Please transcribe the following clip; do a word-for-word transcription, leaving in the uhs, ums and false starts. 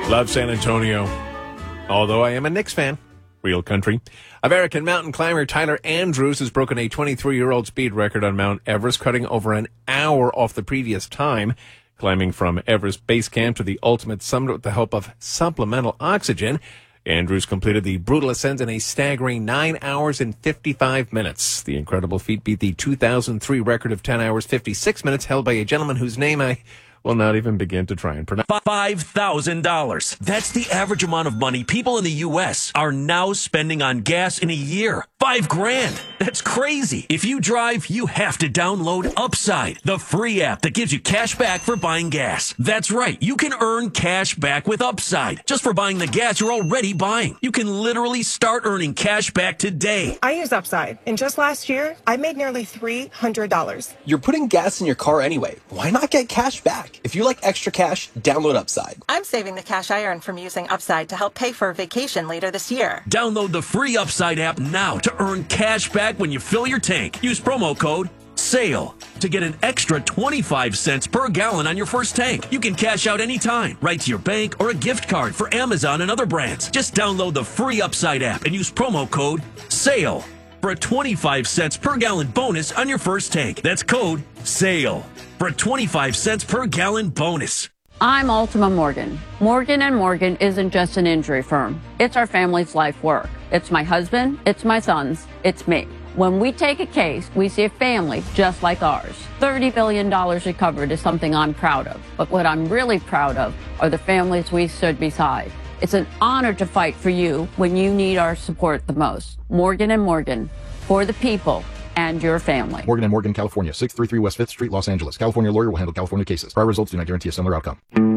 Love San Antonio. Although I am a Knicks fan. Real country. American mountain climber Tyler Andrews has broken a twenty-three-year-old speed record on Mount Everest, cutting over an hour off the previous time. Climbing from Everest Base Camp to the ultimate summit with the help of supplemental oxygen, Andrews completed the brutal ascent in a staggering nine hours and fifty-five minutes. The incredible feat beat the two thousand three record of ten hours, fifty-six minutes held by a gentleman whose name I will not even begin to try and pronounce. five thousand dollars. That's the average amount of money people in the U S are now spending on gas in a year. Five grand. That's crazy. If you drive, you have to download Upside, the free app that gives you cash back for buying gas. That's right. You can earn cash back with Upside just for buying the gas you're already buying. You can literally start earning cash back today. I use Upside, and just last year, I made nearly three hundred dollars. You're putting gas in your car anyway. Why not get cash back? If you like extra cash, download Upside. I'm saving the cash I earn from using Upside to help pay for a vacation later this year. Download the free Upside app now to earn cash back when you fill your tank. Use promo code SALE to get an extra twenty-five cents per gallon on your first tank. You can cash out anytime, right to your bank or a gift card for Amazon and other brands. Just download the free Upside app and use promo code SALE for a twenty-five cents per gallon bonus on your first tank. That's code SALE for a twenty-five cents per gallon bonus. I'm Ultima Morgan. Morgan and Morgan isn't just an injury firm. It's our family's life work. It's my husband, it's my sons, it's me. When we take a case, we see a family just like ours. thirty billion dollars recovered is something I'm proud of. But what I'm really proud of are the families we stood beside. It's an honor to fight for you when you need our support the most. Morgan and Morgan, for the people and your family. Morgan and Morgan, California, six thirty-three West fifth Street, Los Angeles. California lawyer will handle California cases. Prior results do not guarantee a similar outcome.